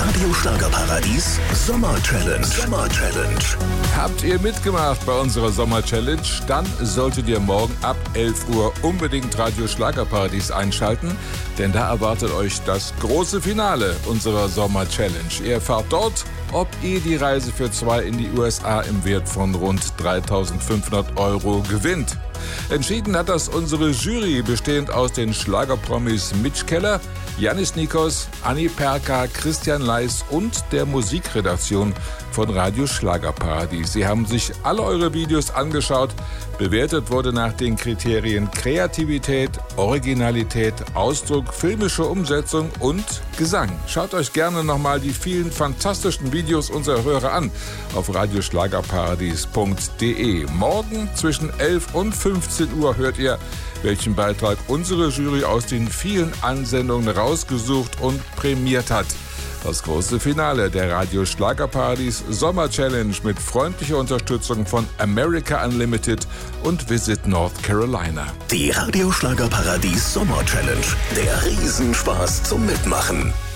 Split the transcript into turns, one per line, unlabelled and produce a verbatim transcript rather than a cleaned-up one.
Radio Schlagerparadies Sommer Challenge. Sommer Challenge.
Habt ihr mitgemacht bei unserer Sommer Challenge? Dann solltet ihr morgen ab elf Uhr unbedingt Radio Schlagerparadies einschalten, denn da erwartet euch das große Finale unserer Sommer Challenge. Ihr erfahrt dort, ob ihr die Reise für zwei in die U S A im Wert von rund dreitausendfünfhundert Euro gewinnt. Entschieden hat das unsere Jury, bestehend aus den Schlagerpromis Mitch Keller, Janis Nikos, Anni Perka, Christian Leis und der Musikredaktion von Radio Schlagerparadies. Sie haben sich alle eure Videos angeschaut. Bewertet wurde nach den Kriterien Kreativität, Originalität, Ausdruck, filmische Umsetzung und Gesang. Schaut euch gerne nochmal die vielen fantastischen Videos unserer Hörer an auf radioschlagerparadies punkt de. Morgen zwischen elf und fünfzehn Uhr hört ihr, welchen Beitrag unsere Jury aus den vielen Ansendungen rausgesucht und prämiert hat. Das große Finale der Radio Schlagerparadies Sommer Challenge mit freundlicher Unterstützung von America Unlimited und Visit North Carolina.
Die Radio Schlagerparadies Sommer Challenge. Der Riesenspaß zum Mitmachen.